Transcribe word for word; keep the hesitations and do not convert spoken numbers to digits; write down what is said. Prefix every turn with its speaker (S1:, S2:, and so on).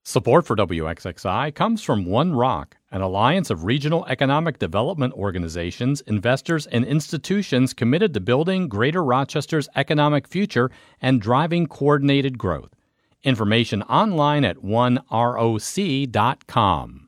S1: Support for W X X I comes from One Rock, an alliance of regional economic development organizations, investors, and institutions committed to building Greater Rochester's economic future and driving coordinated growth. Information online at one roc dot com.